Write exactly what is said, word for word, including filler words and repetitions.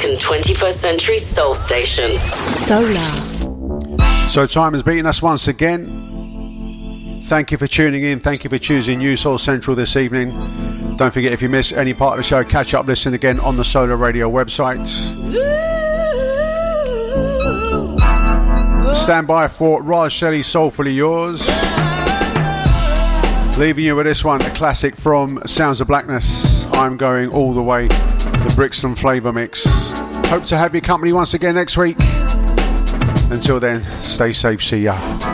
American twenty-first century soul station. Solar. So time has beaten us once again. Thank you for tuning in. Thank you for choosing New Soul Central this evening. Don't forget, if you miss any part of the show, catch up, listen again on the Solar Radio website. Stand by for Raj Shelley, Soulfully Yours. Leaving you with this one, a classic from Sounds of Blackness. I'm going all the way, the Brixton Flavour Mix. Hope to have your company once again next week. Until then, stay safe. See ya.